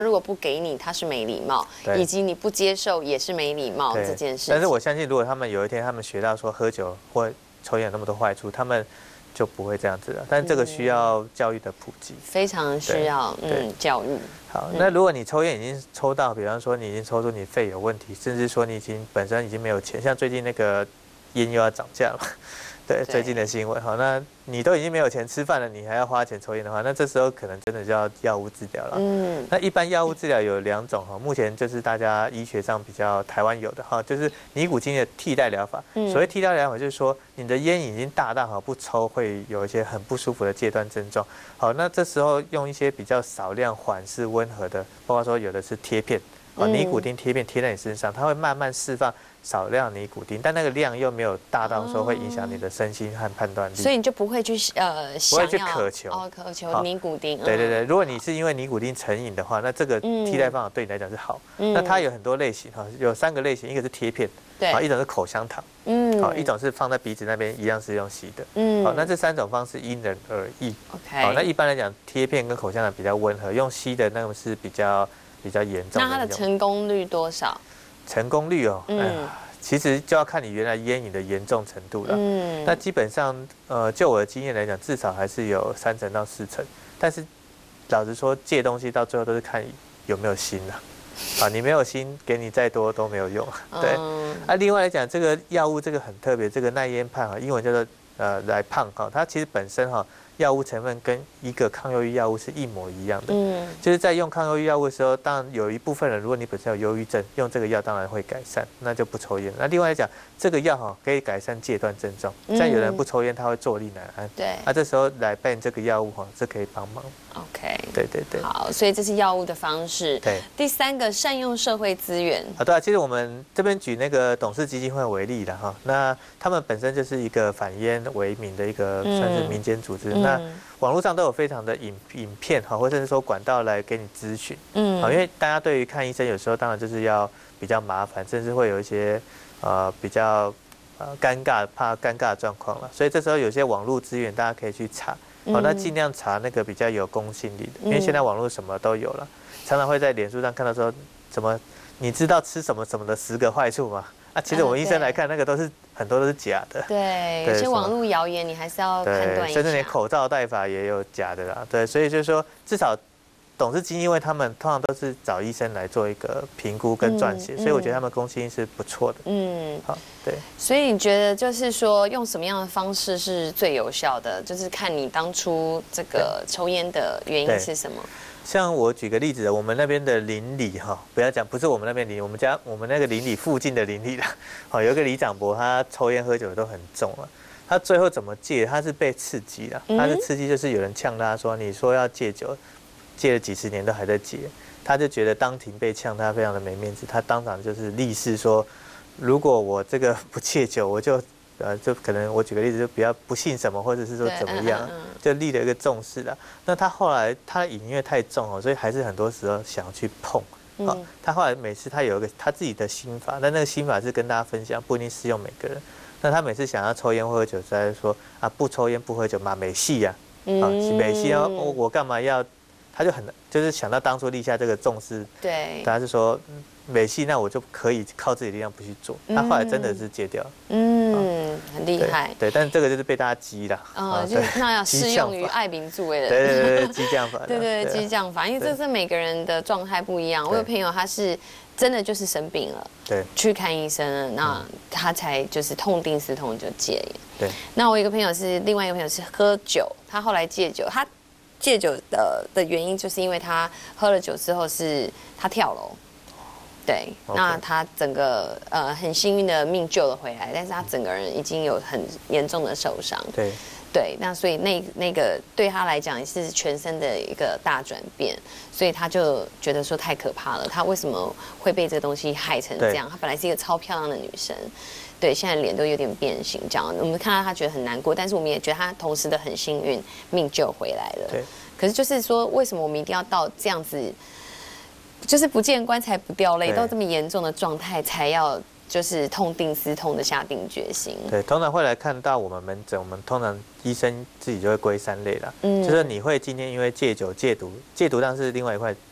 如果不给你，他是没礼貌，以及你不接受也是没礼貌这件事情。 但是我相信，如果他们有一天他们学到说喝酒或抽烟有那么多坏处，他们就不会这样子了。但是这个需要教育的普及， 非常需要教育。 好，那如果你抽烟已经抽到，比方说你已经抽出你肺有问题，甚至说你本身已经没有钱，像最近那个烟又要涨价了。对，最近的新闻，好，那你都已经没有钱吃饭了，你还要花钱抽烟的话，那这时候可能真的就要药物治疗了。那一般药物治疗有2种哈，目前就是大家医学上比较台湾有的哈，就是尼古丁的替代疗法。所谓替代疗法就是说，你的烟瘾已经大到不抽会有一些很不舒服的戒断症状。好，那这时候用一些比较少量、缓释、温和的，包括说有的是贴片，尼古丁贴片贴在你身上，它会慢慢释放少量尼古丁，但那个量又没有大到说会影响你的身心和判断力， 所以你就不会去不会去渴求渴求尼古丁。 对对对，如果你是因为尼古丁成瘾的话，那这个替代方法对你来讲是好。那它有很多类型哈，有3个类型，一个是贴片，对，一种是口香糖，好，一种是放在鼻子那边一样是用吸的，好，那这3种方式因人而异。好，那一般来讲，贴片跟口香糖比较温和，用吸的那种是比较严重的。 那它的成功率多少？ 成功率哦，其实就要看你原来烟瘾的严重程度了。那基本上，就我的经验来讲，至少还是有3成到4成。但是，老实说，戒东西到最后都是看有没有心了。啊，你没有心，给你再多都没有用。对。另外来讲，这个药物这个很特别，这个耐烟判哈，英文叫做来胖哈，它其实本身哈。药物成分跟一个抗忧郁药物是一模一样的，就是在用抗忧郁药物的时候，当然有一部分人，如果你本身有忧郁症，用这个药当然会改善，那就不抽烟。那另外来讲，这个药哈可以改善戒断症状，像有人不抽烟，他会坐立难安，对，那这时候来办这个药物哈是可以帮忙。OK， 对对对， 好，所以这是药物的方式。对，第3个善用社会资源。 对啊，其实我们这边举那个董事基金会为例了哈，那他们本身就是一个反烟为名的一个算是民间组织，那网络上都有非常的影片哈，或者是说管道来给你咨询，好，因为大家对于看医生有时候当然就是要比较麻烦，甚至会有一些比较尴尬怕尴尬的状况了，所以这时候有些网络资源大家可以去查。好，那尽量查那个比较有公信力的，因为现在网络什么都有了，常常会在脸书上看到说，怎么你知道吃什么什么的10个坏处吗？其实我们医生来看，那个很多都是假的。 对，有些网络谣言你还是要判断一下。 甚至连口罩戴法也有假的啦。对，所以就是说，至少董事基金会他们通常都是找医生来做一个评估跟撰写，所以我觉得他们公信力是不错的。好，对。所以你觉得就是说，用什么样的方式是最有效的？就是看你当初这个抽烟的原因是什么。 像我举个例子，我们那边的邻里哈，不要讲不是我们那边邻里，我们那个邻里附近的邻里啦，好，有一个里长伯，他抽烟喝酒都很重了，他最后怎么戒？他是被刺激了，他的刺激就是有人呛他说，你说要戒酒，戒了几10年都还在戒，他就觉得当庭被呛，他非常的没面子，他当场就是立誓说，如果我这个不戒酒，我就可能我举个例子，就比较不信什么，或者是说怎么样，就立了一个重誓了。那他后来他瘾因为太重哦，所以还是很多时候想要去碰。他后来每次他有一个他自己的心法，但那个心法是跟大家分享，不一定适用每个人。那他每次想要抽烟或喝酒，在说不抽烟不喝酒嘛，没戏呀，没戏啊，我干嘛要？他就是想到当初立下这个重誓，对，他是说没戏，那我就可以靠自己力量不去做。他后来真的是戒掉， 很厉害。 对，但是这个就是被大家激了， 就是那要适用于爱民助威的， 对，激将法， 对，激将法，因为这是每个人的状态不一样。我有朋友他是真的就是生病了，对，去看医生了，那他才就是痛定思痛就戒烟。对，那我有一个朋友是另外一个朋友是喝酒，他后来戒酒，他戒酒的原因就是因为他喝了酒之后是他跳楼。对，那他整个很幸运的命救了回来，但是他整个人已经有很严重的受伤。对，那所以那个对他来讲也是全身的一个大转变，所以他就觉得说太可怕了，他为什么会被这个东西害成这样？她本来是一个超漂亮的女生，对，现在脸都有点变形，这样我们看到她觉得很难过，但是我们也觉得她同时的很幸运，命救回来了。对，可是就是说，为什么我们一定要到这样子？就是不见棺材不掉泪，到这么严重的状态才要就是痛定思痛的下定决心。对， 通常会来看到我们门诊，我们通常医生自己就会归3类啦。就是你会今天因为戒酒戒毒当然是另外一块，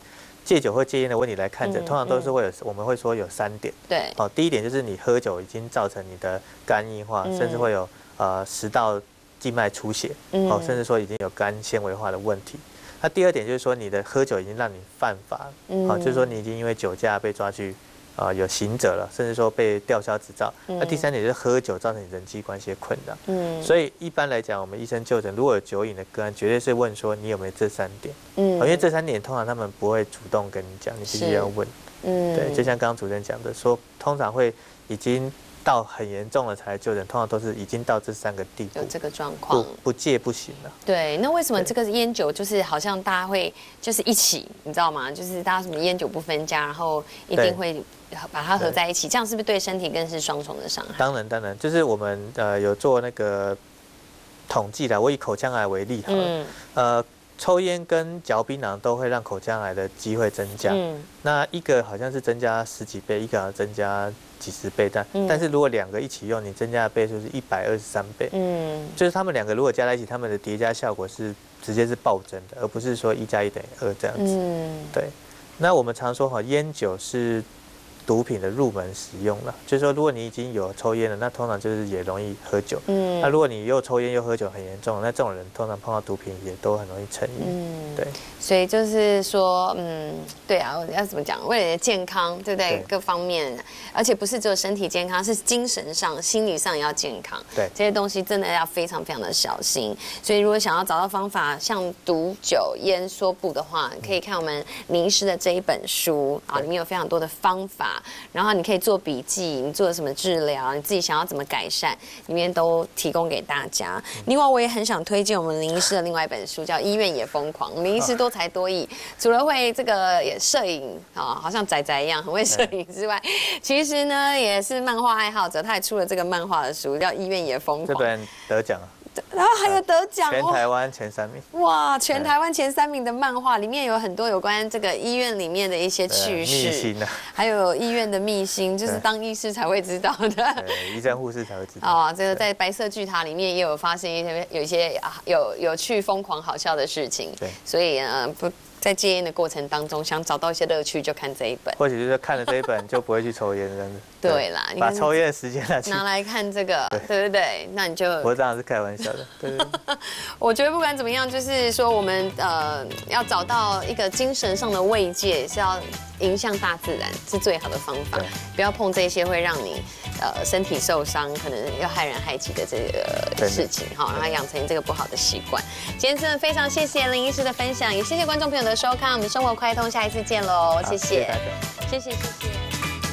戒酒或戒烟的问题来看诊，通常都是会有，我们会说有3点。 对。 第一点就是你喝酒已经造成你的肝硬化，甚至会有食道静脉出血，甚至说已经有肝纤维化的问题。那第二点就是说你的喝酒已经让你犯法了，就是说你已经因为酒驾被抓去。有刑责了，甚至说被吊销执照。那第3点就是喝酒造成你人际关系的困扰。所以一般来讲，我们医生就诊如果有酒瘾的个案，绝对是问说你有没有这3点。因为这3点通常他们不会主动跟你讲，你必须要问。对，就像刚刚主任讲的，说通常会已经到很严重了才来就诊，通常都是已经到这3个地步， 有这个状况， 不戒不行了。 对，那为什么这个烟酒就是好像大家会就是一起，你知道吗？就是大家什么烟酒不分家，然后一定会把它合在一起，这样是不是对身体更是双重的伤害？ 当然，就是我们有做那个统计的，我以口腔癌为例好了，抽烟跟嚼槟榔都会让口腔癌的机会增加。那一个好像是增加10几倍，一个好像增加几10倍，但是如果2个一起用，你增加的倍数是123倍。就是他们2个如果加在一起，他们的叠加效果是直接是暴增的，而不是说1+1等于2这样子。对。那我们常说烟酒是毒品的入门使用了，就是说，如果你已经有抽烟了，那通常就是也容易喝酒。那如果你又抽烟又喝酒很严重，那这种人通常碰到毒品也都很容易成瘾。对。 所以就是说，对啊，要怎么讲？为了你的健康，对不对？各方面，而且不是只有身体健康，是精神上、心理上也要健康。 对， 这些东西真的要非常非常的小心。所以如果想要找到方法，像毒酒烟说不的话，可以看我们林医师的这一本书啊，里面有非常多的方法，然后你可以做笔记，你做了什么治疗，你自己想要怎么改善，里面都提供给大家。另外，我也很想推荐我们林医师的另外一本书，叫《医院也疯狂》。林医师多才多艺，除了会这个摄影啊，好像仔仔一样很会摄影之外，其实呢也是漫画爱好者，他也出了这个漫画的书，叫《医院也疯狂》。 这本得奖了。 然后还有得奖， 全台湾前3名。 哇，全台湾前3名的漫画里面有很多有关这个医院里面的一些趣事， 秘辛啊，还有医院的秘辛，就是当医师才会知道的， 医生护士才会知道。 这个在白色巨塔里面也有发生有一些有趣、疯狂、好笑的事情。对，所以不。在戒烟的过程当中，想找到一些乐趣，就看这一本。 或许就是看了这一本，就不会去抽烟，真的。 对啦， 把抽烟的时间拿来看这个，对不对？那你就我当然是开玩笑的。对。 我觉得不管怎么样，就是说我们要找到一个精神上的慰藉，是要迎向大自然，是最好的方法。不要碰这些会让你身体受伤，可能要害人害己的这个事情，好，让它养成这个不好的习惯。今天真的非常谢谢林医师的分享，也谢谢观众朋友的收看，我们生活快通，下一次见喽，谢谢，谢谢。